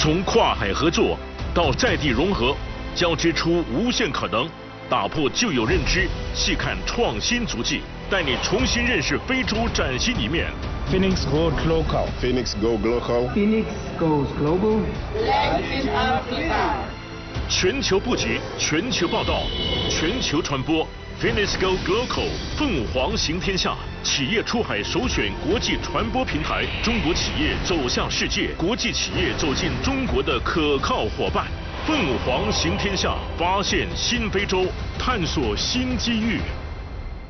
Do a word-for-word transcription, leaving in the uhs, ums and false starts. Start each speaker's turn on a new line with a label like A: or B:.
A: 从跨海合作到在地融合，交织出无限可能，打破旧有认知，细看创新足迹，带你重新认识非洲崭新一面。
B: Phoenix Goes Local.
C: Phoenix Go Global.
D: Phoenix Goes Global.
E: Latin Africa.
A: 全球布局，全球报道，全球传播。Phoenix Go Global， 凤凰行天下，企业出海首选国际传播平台，中国企业走向世界，国际企业走进中国的可靠伙伴。凤凰行天下，发现新非洲，探索新机遇。